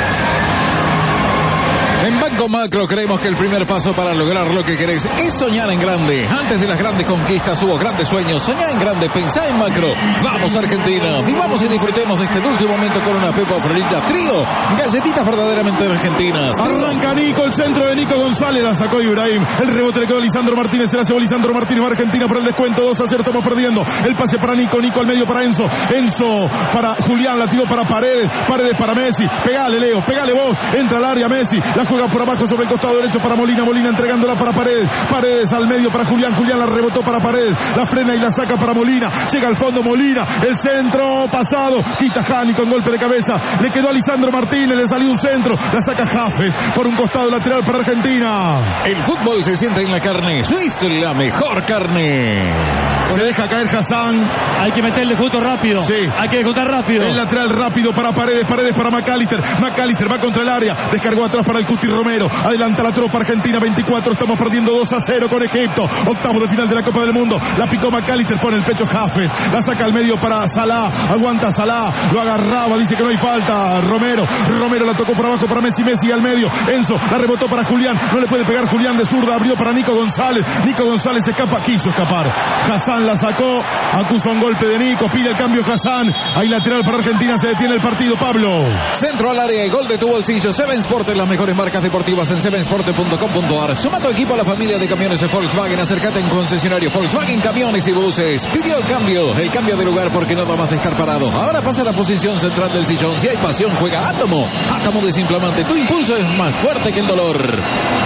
En Banco Macro creemos que el primer paso para lograr lo que querés es soñar en grande. Antes de las grandes conquistas hubo grandes sueños. Soñá en grande, pensá en macro. Vamos Argentina, vivamos y disfrutemos de este dulce momento con una Pepa Florita Trío. Galletitas verdaderamente argentinas. Arranca Nico, el centro de Nico González, la sacó Ibrahim. El rebote le quedó a Lisandro Martínez, se la llevó Lisandro Martínez, va Argentina por el descuento, 2-0, estamos perdiendo. El pase para Nico, Nico al medio para Enzo para Julián, la tiró para Paredes para Messi. Pegale Leo, pegale vos, entra al área Messi, la juega por abajo sobre el costado derecho para Molina entregándola para Paredes al medio para Julián la rebotó para Paredes, la frena y la saca para Molina, llega al fondo Molina, el centro pasado, quita Jani con golpe de cabeza, le quedó a Lisandro Martínez, le salió un centro, la saca Jafes por un costado lateral para Argentina. El fútbol se siente en la carne, Swift la mejor carne. Se deja caer Hassan. Hay que meterle justo rápido. Sí. Hay que ejecutar rápido. El lateral rápido para Paredes para McAllister va contra el área, descargó atrás para el Cuti Romero, adelanta la tropa Argentina 24, estamos perdiendo 2-0 con Egipto, octavo de final de la Copa del Mundo, la picó McAllister, pone el pecho Jafes, la saca al medio para Salah, aguanta Salah, lo agarraba, dice que no hay falta, Romero la tocó por abajo para Messi al medio, Enzo, la rebotó para Julián, no le puede pegar Julián de zurda, abrió para Nico González quiso escapar, Hassan la sacó, acusa un golpe de Nico, pide el cambio Hassan, hay lateral para Argentina, se detiene el partido, Pablo. Centro al área y gol de tu bolsillo. Seven Sport, las mejores marcas deportivas en sevensport.com.ar. Suma tu equipo a la familia de camiones de Volkswagen. Acércate en concesionario Volkswagen Camiones y Buses. Pidió el cambio de lugar porque no da más de estar parado. Ahora pasa a la posición central del sillón. Si hay pasión, juega Átomo. Átomo desinflamante. Tu impulso es más fuerte que el dolor.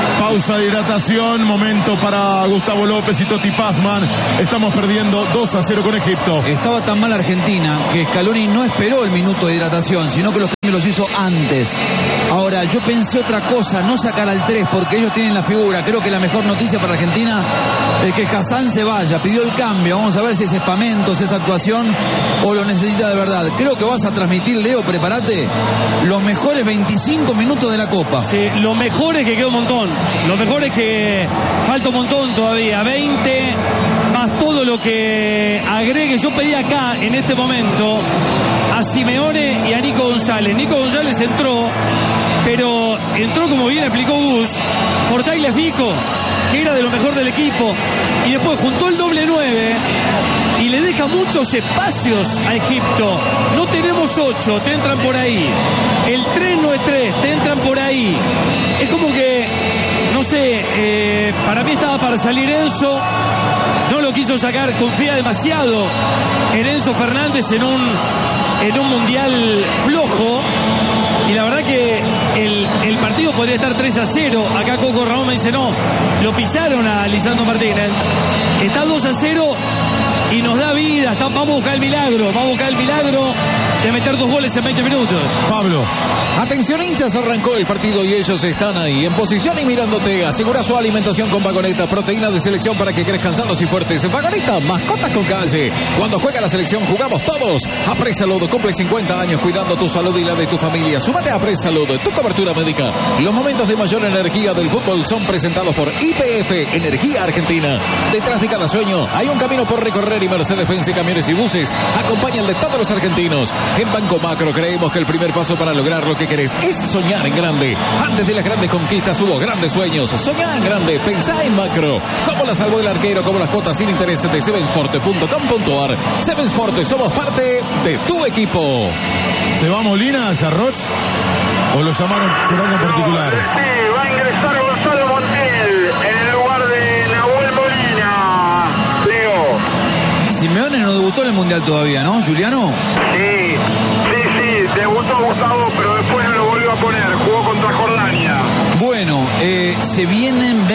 Pausa de hidratación, momento para Gustavo López y Totti Pazman. Estamos perdiendo 2-0 con Egipto. Estaba tan mal Argentina que Scaloni no esperó el minuto de hidratación, sino que los cambios los hizo antes. Ahora, yo pensé otra cosa, no sacar al 3 porque ellos tienen la figura. Creo que la mejor noticia para Argentina es que Hassan se vaya, pidió el cambio. Vamos a ver si es espamento, si es actuación o lo necesita de verdad. Creo que vas a transmitir, Leo, prepárate, los mejores 25 minutos de la Copa. Sí, lo mejor es que queda un montón. Lo mejor es que falta un montón todavía. 20 más todo lo que agregue. Yo pedí acá, en este momento, a Simeone y a Nico González. Nico González entró, pero entró, como bien explicó Gus, por Tagliafico, que era de lo mejor del equipo, y después juntó el doble 9 y le deja muchos espacios a Egipto. No tenemos 8, te entran por ahí. El 3 no es 3, te entran por ahí. Es como que, no sé, para mí estaba para salir Enzo, no lo quiso sacar, confía demasiado en Enzo Fernández en un mundial flojo. Y la verdad que el partido podría estar 3-0. Acá Coco Ramón me dice no, lo pisaron a Lisandro Martínez. Está 2-0 y nos da vida. Vamos a buscar el milagro. Vamos a buscar el milagro de meter 2 goles en 20 minutos. Pablo. Atención, hinchas, arrancó el partido y ellos están ahí en posición y mirándote. Asegura su alimentación con Vagoneta, proteína de selección para que crezcan sanos y fuertes. Vagoneta, mascotas con calle. Cuando juega la selección jugamos todos. Apresalud cumple 50 años cuidando tu salud y la de tu familia. Súmate a Apresalud, tu cobertura médica. Los momentos de mayor energía del fútbol son presentados por YPF, Energía Argentina. Detrás de cada sueño hay un camino por recorrer y Mercedes-Benz Camiones y Buses acompaña el de todos los argentinos. En Banco Macro creemos que el primer paso para lograr lo que querés es soñar en grande. Antes de las grandes conquistas hubo grandes sueños. Soñá en grande, pensá en macro. Como la salvó el arquero, como las cuotas sin interés de sevensport.com.ar. Sevensport, somos parte de tu equipo. ¿Se va Molina, Sarroch? ¿O lo llamaron por algo en particular? Sí, va a ingresar Gonzalo Montiel en el lugar de Nahuel Molina. Leo. Simeone no debutó en el Mundial todavía, ¿no, Juliano? Sí, debutó Gustavo, pero después no lo volvió a poner. Jugó contra Jordania. Bueno, se vienen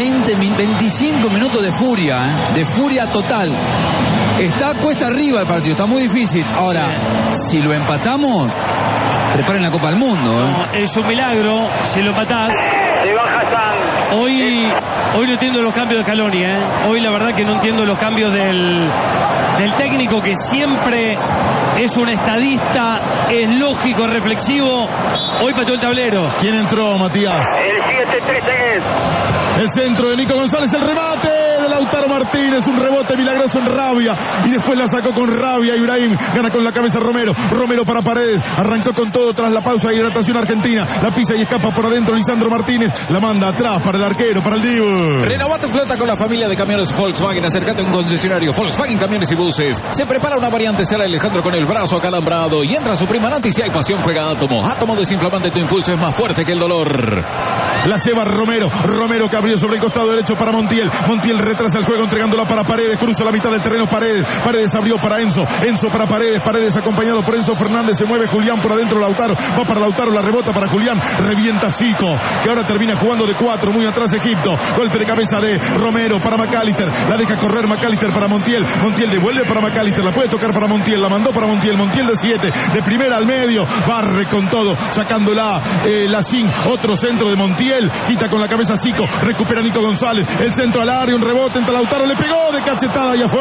25 minutos de furia total. Está cuesta arriba el partido, está muy difícil. Ahora, si lo empatamos, preparen la Copa del Mundo. No, es un milagro si lo empatás. Se baja Hassan. Hoy no entiendo los cambios de Scaloni, Hoy la verdad que no entiendo los cambios del técnico, que siempre es un estadista, es lógico, reflexivo. Hoy pateó el tablero. ¿Quién entró, Matías? El 7-3 es. El centro de Nico González, el remate de Lautaro Martínez, un rebote milagroso en Rabia y después la sacó con Rabia. Ibrahim gana con la cabeza Romero para Paredes, arrancó con todo tras la pausa de hidratación argentina, la pisa y escapa por adentro Lisandro Martínez, la manda atrás para el arquero, para el Dibu. Renova tu flota con la familia de camiones Volkswagen. Acércate a un concesionario Volkswagen Camiones y Buses. Se prepara una variante Sara Alejandro con el brazo acalambrado y entra su prima Nanti. Si hay pasión, juega Átomo. Átomo desinflamante, tu impulso es más fuerte que el dolor. La lleva Romero que abrió sobre el costado derecho para Montiel retrasa el juego entregándola para Paredes, cruza la mitad del terreno Paredes abrió para Enzo para Paredes acompañado por Enzo Fernández, se mueve Julián por adentro, Lautaro, va para Lautaro, la rebota para Julián, revienta Zico, que ahora termina jugando de 4, muy atrás Egipto, golpe de cabeza de Romero para McAllister, la deja correr McAllister para Montiel devuelve para McAllister, la puede tocar para Montiel, la mandó para Montiel de 7, de primera al medio, barre con todo, sacándola la Sin, otro centro de Montiel, quita con la cabeza Zico, recupera Nico González, el centro al área, un rebote entre Lautaro, le pegó de cachetada y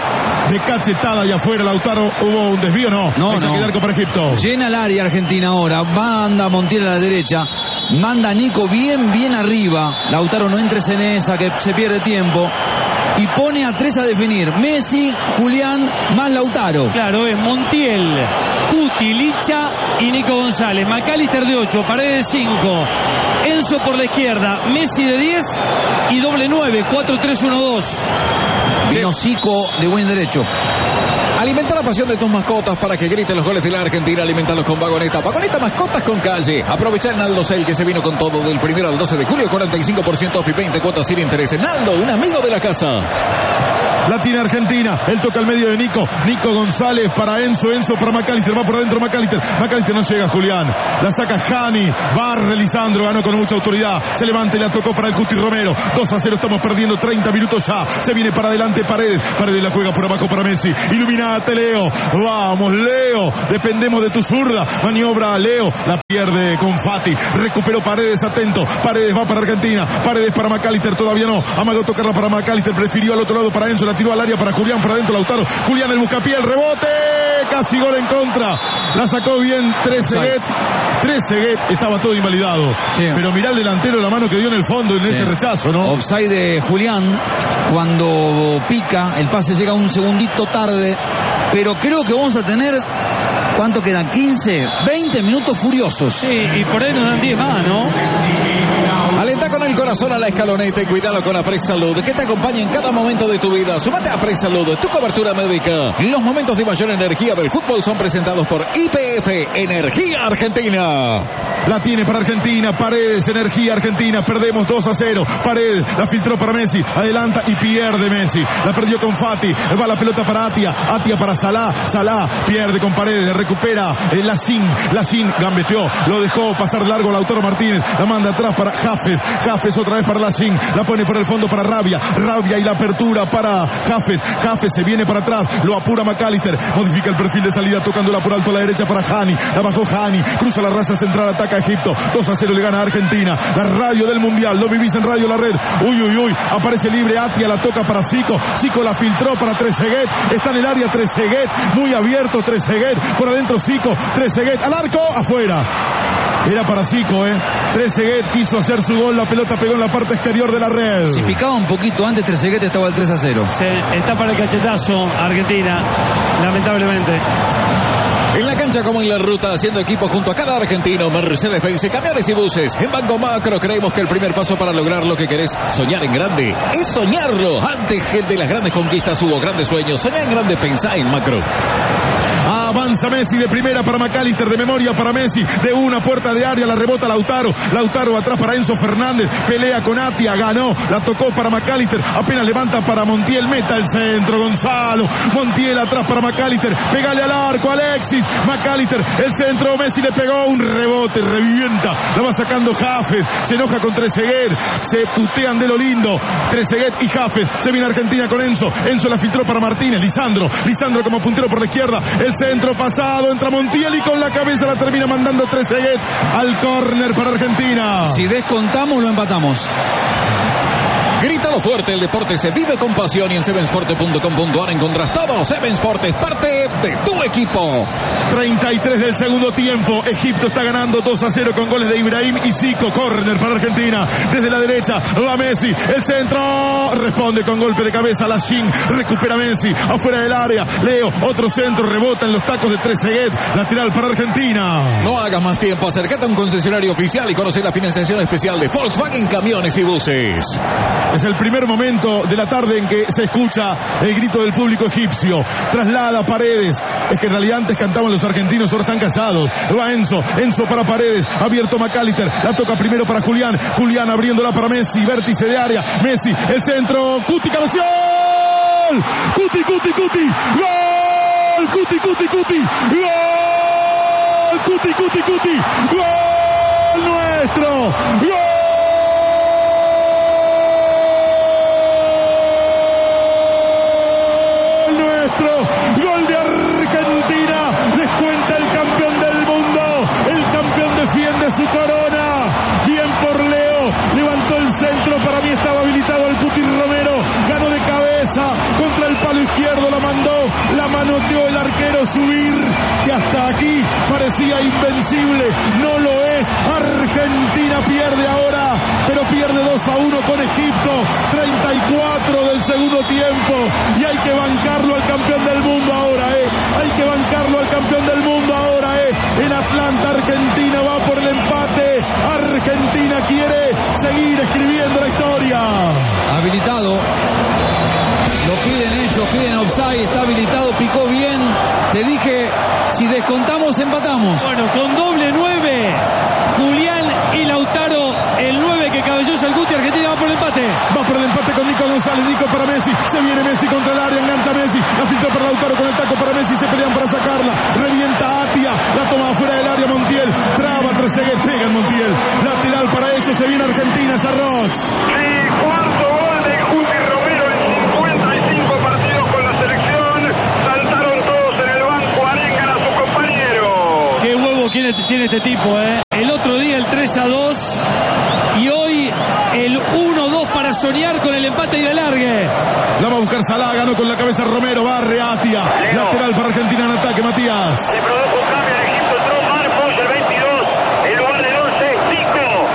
afuera, Lautaro, hubo un desvío, no, saque arco para Egipto. Llena el área Argentina ahora, manda Montiel a la derecha, manda a Nico bien arriba, Lautaro no entres en esa que se pierde tiempo, y pone a 3 a definir, Messi, Julián, más Lautaro. Claro, es Montiel, Cuti, Licha y Nico González, McAllister de 8, Paredes de 5, Enzo por la izquierda, Messi de 10 y doble 9, 4-3-1-2. Vino Zico de buen derecho. Alimenta la pasión de tus mascotas para que griten los goles de la Argentina. Alimentalos con Vagoneta. Vagoneta, mascotas con calle. Aprovecha el Naldo Sale que se vino con todo del 1 al 12 de julio. 45% off y 20 cuotas sin interés. Naldo, un amigo de la casa. La tiene Argentina. Él toca al medio de Nico. Nico González para Enzo. Enzo para McAllister. Va por adentro McAllister. McAllister no llega, Julián. La saca Hani. Barre Lisandro. Ganó con mucha autoridad. Se levanta y la tocó para el Cuti Romero. 2-0. Estamos perdiendo 30 minutos ya. Se viene para adelante Paredes. Paredes la juega por abajo para Messi. Iluminate, Leo. Vamos, Leo. Dependemos de tu zurda. Maniobra Leo. La pierde con Fati. Recuperó Paredes. Atento. Paredes va para Argentina. Paredes para McAllister. Todavía no. Amagó tocarla para McAllister. Prefirió al otro lado para Enzo. La tiró al área para Julián. Para adentro Lautaro. Julián el buscapié. El rebote. Casi gol en contra. La sacó bien Trezeguet. Trezeguet estaba todo invalidado. Sí. Pero mirá el delantero la mano que dio en el fondo en ese rechazo, ¿no? Offside de Julián. Cuando pica, el pase llega un segundito tarde. Pero creo que vamos a tener... ¿Cuánto quedan? 15, 20 minutos furiosos. Sí, y por ahí nos dan 10 más, ¿no? Alenta con el corazón a la escaloneta y cuídalo con Apres Salud, que te acompaña en cada momento de tu vida. Súmate a Apres Salud, tu cobertura médica. Los momentos de mayor energía del fútbol son presentados por YPF Energía Argentina. La tiene para Argentina, Paredes, Energía Argentina, perdemos 2-0, Paredes, la filtró para Messi, adelanta y pierde Messi, la perdió con Fati, va la pelota para Atia, Atia para Salah, Salah pierde con Paredes, recupera Lacín gambeteó, lo dejó pasar largo Lautaro Martínez, la manda atrás para Jafes otra vez para Lacín, la pone por el fondo para Rabia y la apertura para Jafes se viene para atrás, lo apura McAllister, modifica el perfil de salida tocándola por alto a la derecha para Hani, la bajó Hani, cruza la raza central, ataca Egipto, 2-0 le gana a Argentina, la radio del Mundial, lo vivís en Radio La Red, uy, aparece libre Atia, la toca para Zico la filtró para Trezeguet, está en el área Trezeguet, muy abierto Trezeguet, por adentro Zico, Trezeguet, al arco, afuera. Era para Zico, Trezeguet quiso hacer su gol, la pelota pegó en la parte exterior de la red. Si picaba un poquito antes, Trezeguet estaba al 3-0. Sí, está para el cachetazo Argentina, lamentablemente. En la cancha como en la ruta, haciendo equipo junto a cada argentino, Mercedes-Benz, camiones y buses. En Banco Macro creemos que el primer paso para lograr lo que querés, soñar en grande, es soñarlo. Antes de las grandes conquistas hubo grandes sueños. Soñá en grande, pensá en Macro. Avanza Messi de primera para McAllister, de memoria para Messi, de una puerta de área, la rebota Lautaro atrás para Enzo Fernández, pelea con Atia, ganó, la tocó para McAllister, apenas levanta para Montiel, meta el centro, Gonzalo, Montiel atrás para McAllister, pegale al arco, Alexis, McAllister, el centro, Messi le pegó un rebote, revienta, la va sacando Jafes, se enoja con Trezeguet, se putean de lo lindo, Trezeguet y Jafes, se viene Argentina con Enzo la filtró para Martínez, Lisandro como puntero por la izquierda, el centro pasado, entra Montiel y con la cabeza la termina mandando Trezeguet al córner para Argentina. Si descontamos, lo empatamos. Grítalo fuerte, el deporte se vive con pasión y en sevensport.com.ar encontrás todo. Seven Sport es parte de tu equipo. 33 del segundo tiempo, Egipto está ganando 2-0 con goles de Ibrahim y Zico, córner para Argentina, desde la derecha, va Messi, el centro, responde con golpe de cabeza, Lacín, recupera Messi, afuera del área, Leo, otro centro, rebota en los tacos de Trezeguet, lateral para Argentina. No hagas más tiempo, acércate a un concesionario oficial y conoce la financiación especial de Volkswagen Camiones y Buses. Es el primer momento de la tarde en que se escucha el grito del público egipcio. Traslada Paredes. Es que en realidad antes cantaban los argentinos, ahora están casados. Va Enzo para Paredes. Abierto McAllister. La toca primero para Julián. Julián abriéndola para Messi. Vértice de área. Messi, el centro. Cuti, cabeció. ¡Gol! Cuti. ¡Gol! Cuti. ¡Gol! Cuti. ¡Gol nuestro! ¡Gol! Gol de Argentina, descuenta el campeón del mundo, el campeón defiende su corona, bien por Leo, levantó el centro, para mí estaba habilitado el Cuti Romero, ganó de cabeza contra el palo izquierdo, la mandó, la manoteó el arquero Subir, que hasta aquí parecía invencible, no lo es. Argentina pierde ahora, pero pierde 2-1 con Egipto, 34 del segundo tiempo, y hay que bancarlo al campeón del mundo ahora, hay que bancarlo al campeón del mundo ahora, en Atlanta Argentina va por el empate, Argentina quiere seguir escribiendo la historia. Habilitado, lo piden ellos, piden offside, está habilitado, picó bien, te dije, si descontamos empatamos. Bueno, con doble 9, Julián y Lautaro, el 9 que cabelló el Guti, Argentina va por el empate. Va por el empate con Nico González, Nico para Messi, Messi, se viene Messi contra el área, engancha Messi, la filtra para Lautaro con el taco para Messi, se pelean para sacarla, revienta Atia, la toma afuera del área Montiel, traba Trezeguet, pega en Montiel, lateral para ellos, se viene Argentina, Sarroch. Sí, cuarto gol de Cuti Romero en 55 partidos con la selección, saltaron todos en el banco, arengan a su compañero. Qué huevo tiene este tipo, ¿eh? El otro día el 3-2 y hoy el 1-2 para soñar con el empate y el alargue. La va a buscar Salah, ganó con la cabeza Romero, barre Atia, lateral para Argentina en ataque, Matías. Se produjo un cambio en Egipto, entró Marcos, el 22, en lugar del 11, Zico.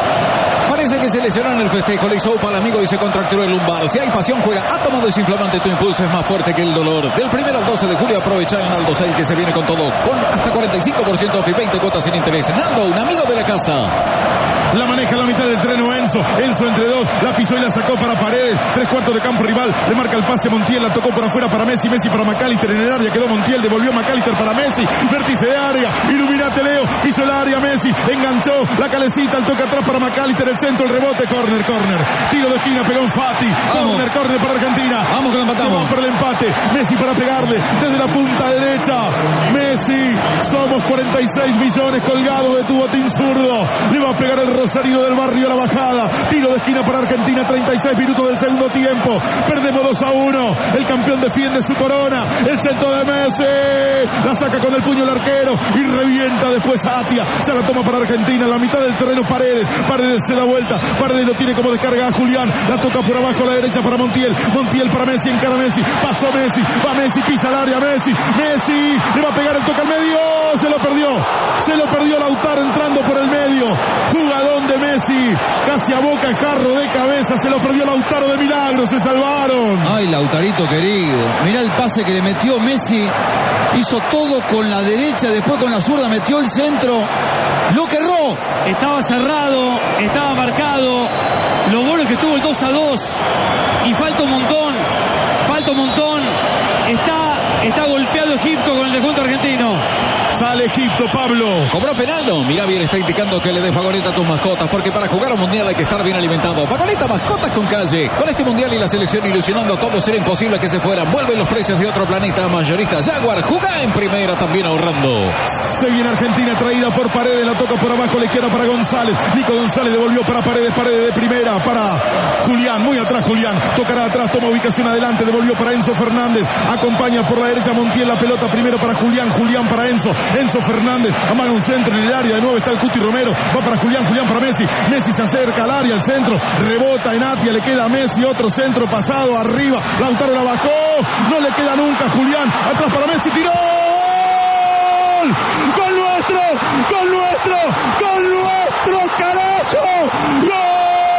Parece que se lesionó en el festejo, le hizo upa al amigo y se contracturó el lumbar. Si hay pasión, juega Átomo Desinflamante, tu impulso es más fuerte que el dolor. Del 1 al 12 de julio aprovecha el Naldo Sale que se viene con todo, con hasta 45% off y 20 cuotas sin interés. Naldo, un amigo de la casa. La maneja en la mitad del terreno Enzo entre dos, la pisó y la sacó para Paredes, 3/4 de campo rival, le marca el pase Montiel, la tocó por afuera para Messi, Messi para McAllister, en el área quedó Montiel, devolvió McAllister para Messi, vértice de área, iluminate Leo, pisó el área Messi, enganchó la calecita, el toque atrás para McAllister, el centro, el rebote, corner, tiro de esquina, pegó en Fati, corner para Argentina, vamos que lo empatamos, vamos por el empate, Messi para pegarle, desde la punta derecha, Messi, somos 46 millones colgados de tu botín zurdo, le va a pegar el Rosarino del Barrio a la bajada, tiro de esquina para Argentina, 36 minutos del segundo tiempo, perdemos 2-1, el campeón defiende su corona, el centro de Messi, la saca con el puño el arquero y revienta después a Atia, se la toma para Argentina, en la mitad del terreno Paredes se da vuelta, Paredes lo tiene como descarga a Julián, la toca por abajo a la derecha para Montiel para Messi, encara Messi, pasó Messi, va Messi, pisa el área Messi, le va a pegar el toque al medio, se lo perdió Lautaro entrando por el medio, jugadón de Messi, casi a boca jarro de cabeza, se lo perdió Lautaro de milagro, se salvaron. Ay, Lautarito querido, mirá el pase que le metió Messi, hizo todo con la derecha, después con la zurda metió el centro, lo que erró. Estaba cerrado, estaba marcado, lo bueno es que tuvo el 2-2 y falta un montón, está golpeado Egipto con el descuento argentino. Sale Egipto, Pablo. Cobró penal, no. Mirá bien, está indicando que le des Fagoneta a tus mascotas, porque para jugar un mundial hay que estar bien alimentado. Fagoneta, mascotas con calle. Con este mundial y la selección ilusionando a todos, era imposible que se fueran. Vuelven los precios de otro planeta a mayorista Jaguar. Jugá en primera, también ahorrando. Se viene Argentina, traída por Paredes, la toca por abajo, la izquierda para González. Nico González devolvió para Paredes de primera, para Julián, muy atrás Julián. Tocará atrás, toma ubicación adelante, devolvió para Enzo Fernández. Acompaña por la derecha Montiel, la pelota primero para Julián para Enzo Fernández, amaga un centro en el área, de nuevo está el Cuti Romero, va para Julián para Messi se acerca al área, al centro, rebota en Atia, le queda a Messi, otro centro pasado, arriba, Lautaro la bajó, no le queda nunca Julián, atrás para Messi, tiró, ¡gol nuestro, carajo! ¡Gol!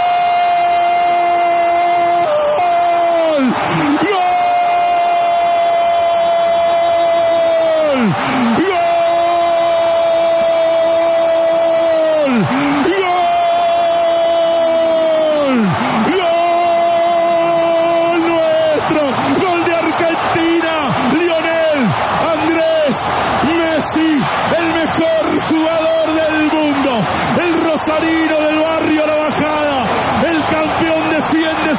Rosarino del Barrio a la bajada, el campeón defiende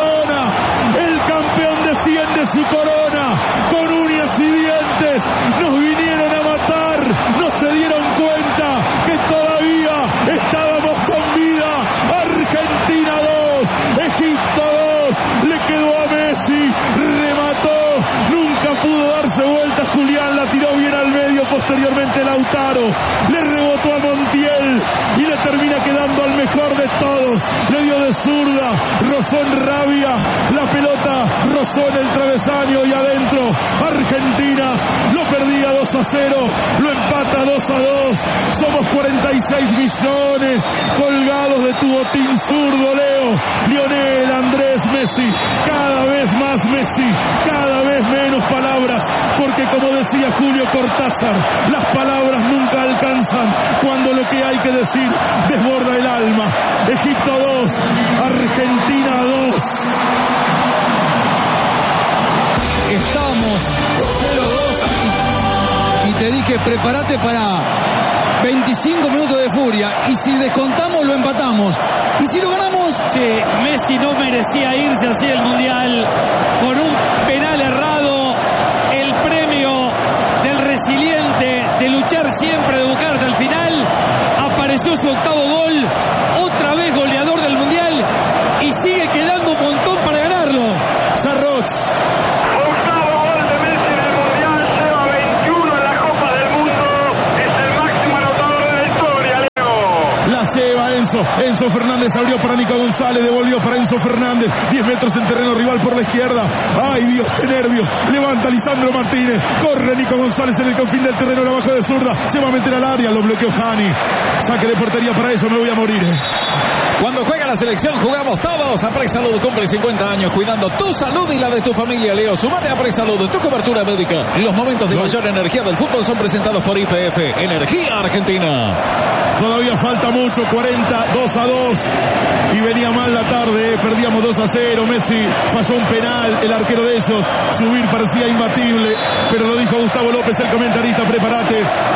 su corona, con uñas y dientes, nos vinieron a matar, no se dieron cuenta que todavía estábamos con vida. Argentina 2, Egipto 2, le quedó a Messi, remató, nunca pudo darse vuelta Julián, la tiró bien al medio, posteriormente Lautaro, le rebotó a Montiel y le termina quedando al mejor de todos, le dio de zurda, rozó en Rabia, la pelota rozó en el travesaño y adentro, Argentina lo perdía 2-0, lo empata 2-2, somos 46 millones colgados de tu botín zurdo, Leo, Lionel, Andrés, Messi, cada vez más Messi, cada vez menos palabras, porque como decía Julio Cortázar, las palabras nunca alcanzan cuando lo que hay que decir desborda el alma. Egipto 2, Argentina 2. Estamos 0-2 y te dije prepárate para 25 minutos de furia. Y si descontamos, lo empatamos. Y si lo ganamos... Sí, Messi no merecía irse así del Mundial con un penal errado. El premio del resiliente, de luchar siempre, de buscar hasta el final. Apareció su octavo gol, otra vez goleador del Mundial, y sigue quedando un montón para ganarlo. Sarroch. Octavo gol de Messi en el Mundial, lleva 21 en la Copa del Mundo, es el máximo anotador de la historia, Leo. La lleva Enzo Fernández abrió para Nico González, devolvió para Enzo Fernández, 10 metros en terreno rival por la izquierda. Ay Dios, qué nervios, levanta Lisandro Martínez, corre Nico González en el confín del terreno, la bajó de zurda, se va a meter al área, lo bloqueó Jani, saque de portería para eso, me voy a morir. Cuando juega la selección, jugamos todos. APRESalud cumple 50 años cuidando tu salud y la de tu familia, Leo. Sumate a APRESalud, tu cobertura médica. Los momentos de mayor energía del fútbol son presentados por YPF, Energía Argentina. Todavía falta mucho, 2-2. Y venía mal la tarde, perdíamos 2-0. Messi falló un penal, el arquero de ellos. Subir parecía imbatible, pero lo dijo Gustavo López, el comentarista. Prepárate,